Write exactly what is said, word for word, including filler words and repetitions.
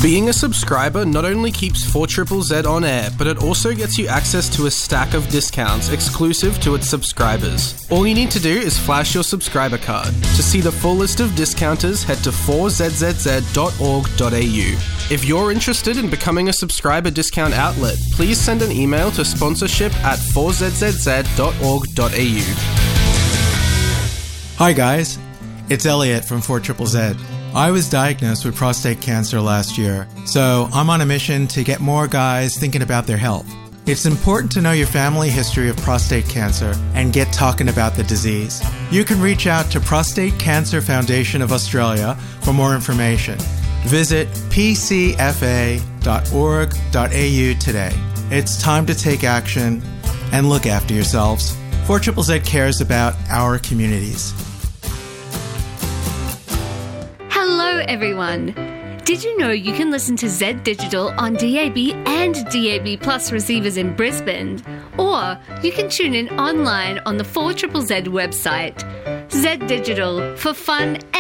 Being a subscriber not only keeps four Z Z Z on air, but it also gets you access to a stack of discounts exclusive to its subscribers. All you need to do is flash your subscriber card. To see the full list of discounters, head to four z z z dot org dot a u. If you're interested in becoming a subscriber discount outlet, please send an email to sponsorship at four z z z dot org dot a u. Hi guys, it's Elliot from four Z Z Z. I was diagnosed with prostate cancer last year, so I'm on a mission to get more guys thinking about their health. It's important to know your family history of prostate cancer and get talking about the disease. You can reach out to Prostate Cancer Foundation of Australia for more information. Visit p c f a dot org dot a u today. It's time to take action and look after yourselves. four Z Z Z cares about our communities. Hello everyone! Did you know you can listen to Z Digital on D A B and D A B Plus receivers in Brisbane? Or you can tune in online on the four Z Z Z website. Z Digital, for fun